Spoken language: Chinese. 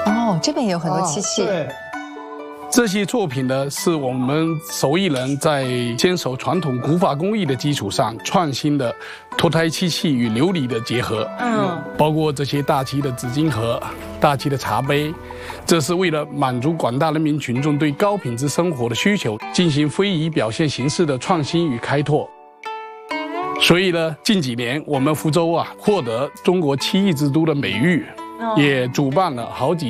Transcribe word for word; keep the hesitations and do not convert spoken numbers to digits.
哦，这边也有很多漆器。 啊、对。这些作品呢，是我们手艺人在坚守传统古法工艺的基础上，创新的脱胎漆器与琉璃的结合。嗯，包括这些大漆的纸巾盒、大漆的茶杯，这是为了满足广大人民群众对高品质生活的需求，进行非遗表现形式的创新与开拓。所以呢，近几年我们福州啊，获得中国漆艺之都的美誉，也主办了好几